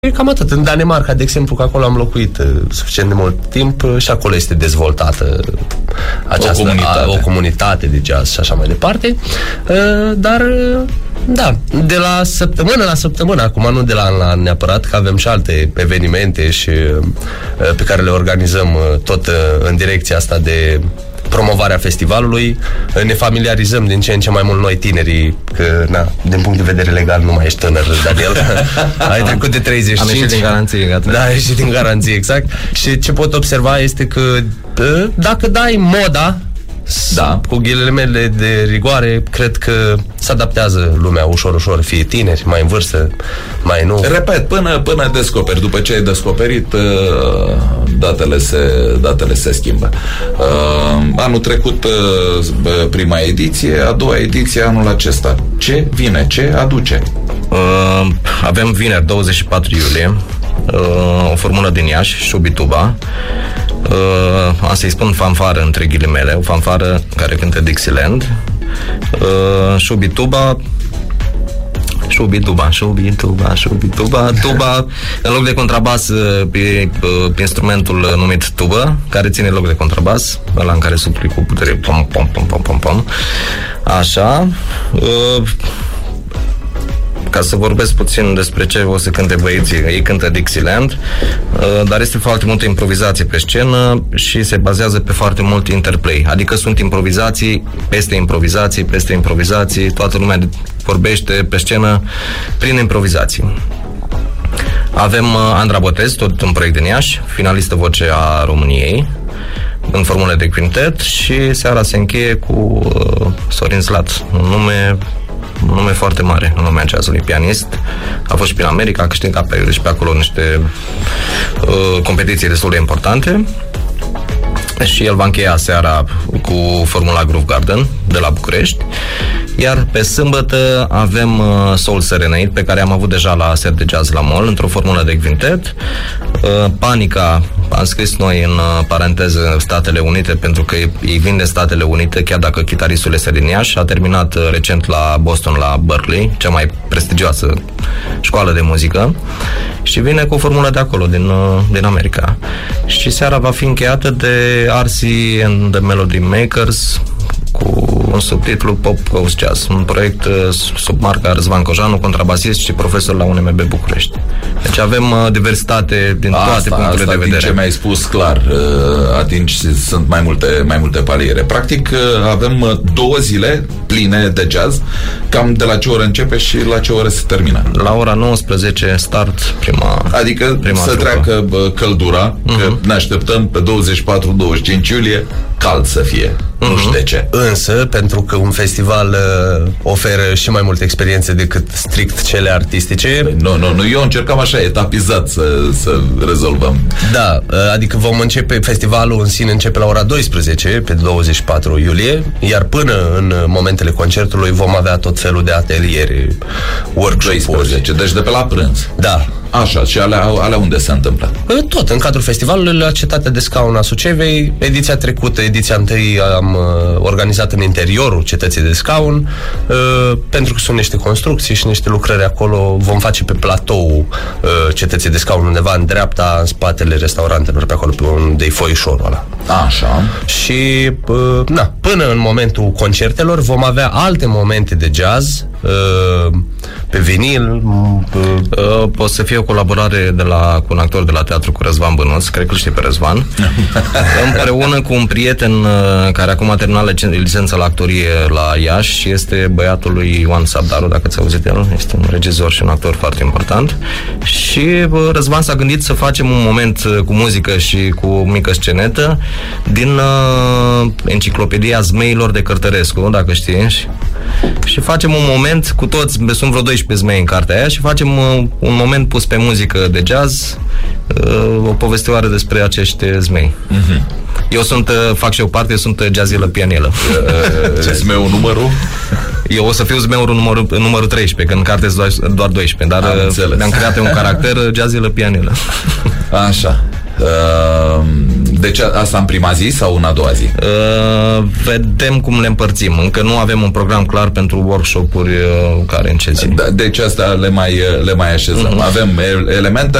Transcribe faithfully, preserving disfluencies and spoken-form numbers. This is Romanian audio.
cam atât. În Danemarca, de exemplu, că acolo am locuit uh, suficient de mult timp uh, și acolo este dezvoltată această, o comunitate. A, o comunitate de jazz și așa mai departe. Uh, dar, uh, da, de la săptămână la săptămână, acum nu de la an la an neapărat, că avem și alte evenimente și uh, pe care le organizăm uh, tot uh, în direcția asta de promovarea festivalului. Ne familiarizăm din ce în ce mai mult noi tinerii, că, na, din punct de vedere legal nu mai ești tânăr, Daniel. Ai trecut de treizeci și cinci. Am ieșit din garanție, gata. Da, ai ieșit din garanție, exact. Și ce pot observa este că dacă dai moda, da, cu ghilimele de rigoare, cred că se adaptează lumea ușor, ușor, fie tineri, mai în vârstă, mai nu. Repet, până, până descoperi, după ce ai descoperit, datele se, datele se schimbă. Anul trecut prima ediție, a doua ediție anul acesta. Ce vine? Ce aduce? Uh, avem vineri, douăzeci și patru iulie, uh, o formulă din Iași, Șubituba. Uh, am să-i spun fanfară între ghilimele, o fanfară care cântă Dixieland. uh, Șubituba Șubituba, Șubituba, Șubituba Tuba, în loc de contrabas pe, pe instrumentul numit tubă, care ține loc de contrabas, ăla în care supli cu putere, pom, pom, pom, pom, pom, pom. Așa. uh, Ca să vorbesc puțin despre ce o să cânte băieții, ei cântă Dixieland, dar este foarte multă improvizație pe scenă și se bazează pe foarte mult interplay. Adică sunt improvizații, peste improvizații, peste improvizații, toată lumea vorbește pe scenă prin improvizații. Avem Andra Botez, tot un proiect din Iași, finalistă voce a României, în formule de quintet, și seara se încheie cu uh, Sorin Slat, un nume un nume foarte mare în lumea jazzului, pianist, a fost și prin America, a câștigat pe, și pe acolo niște uh, competiții destul de importante, și el va încheia seara cu formula Groove Garden de la București. Iar pe sâmbătă avem uh, Soul Serenade, pe care am avut deja la Set de Jazz la Mall, într-o formulă de quintet. uh, Panica, am scris noi în uh, paranteză Statele Unite, pentru că ei vin de Statele Unite, chiar dacă chitaristul este din Iași. A terminat uh, recent la Boston, la Berkeley, cea mai prestigioasă școală de muzică, și vine cu o formulă de acolo, din, uh, din America. Și seara va fi încheiată de R C and the Melody Makers, cu un subtitlu Pop Coast Jazz, un proiect uh, sub marca Răzvan Cojanu, contrabasist și profesor la U N M B București. Deci avem uh, diversitate din asta, toate punctele asta, de vedere. Din ce mi-ai spus clar, uh, atunci sunt mai multe, mai multe paliere. Practic uh, avem uh, două zile pline de jazz. Cam de la ce oră începe și la ce oră se termină? La ora nouăsprezece start prima. Adică prima să trupă. treacă uh, căldura, uh-huh. că ne așteptăm pe douăzeci și patru douăzeci și cinci iulie cald să fie. Uh-huh. Nu știu de ce. Însă, pentru că un festival uh, oferă și mai multe experiențe decât strict cele artistice. Nu, nu, nu, eu încercam așa, etapizat să, să rezolvăm. Da, uh, adică vom începe, festivalul în sine începe la ora douăsprezece, pe douăzeci și patru iulie, iar până în momentele concertului vom avea tot felul de ateliere, workshop-uri. doisprezece, deci de pe la prânz. Da. Așa, și alea, alea unde se întâmplă? Tot, în cadrul festivalului, la Cetatea de Scaun a Sucevei. Ediția trecută, ediția întâi, am uh, organizat în interiorul Cetății de Scaun, uh, pentru că sunt niște construcții și niște lucrări acolo. Vom face pe platou uh, Cetății de Scaun, undeva în dreapta, în spatele restaurantelor, pe acolo, pe unde-i foișorul ăla. Așa. Și, uh, na, până în momentul concertelor vom avea alte momente de jazz, uh, pe vinil. Uh, uh, o să fie o colaborare de la, cu un actor de la teatru, cu Răzvan Bănuț, cred că îl știi pe Răzvan, împreună cu un prieten uh, care acum a terminat licența la actorie la Iași și este băiatul lui Ioan Sabdaru, dacă ți-a auzit el, este un regizor și un actor foarte important. Și uh, Răzvan s-a gândit să facem un moment uh, cu muzică și cu o mică scenetă din uh, enciclopedia Zmeilor de Cărtărescu, dacă știi, și, și facem un moment cu toți, sunt vreo doisprezece zmei în cartea aia, și facem uh, un moment pus pe muzică de jazz, uh, o povestioară despre acești zmei. Uh-huh. Eu sunt, uh, fac și eu parte, sunt jazzilă pianelă. Uh, zmeul numărul? Eu o să fiu zmeurul numărul, numărul treisprezece, că în carte sunt doar doisprezece, dar uh, mi-am creat un caracter jazzilă pianelă. Așa. Deci asta în prima zi sau în a doua zi? Uh, vedem cum le împărțim. Încă nu avem un program clar pentru workshop-uri uh, care în ce zi. Deci asta le mai, le mai așezăm. Uh-huh. Avem elemente